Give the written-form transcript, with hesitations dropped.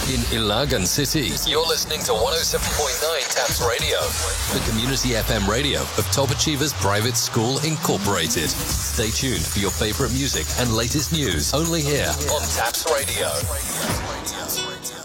in Ilagan City. You're listening to 107.9 TAPS Radio, the community FM radio of Top Achievers Private School Incorporated. Stay tuned for your favorite music and latest news only here on TAPS Radio.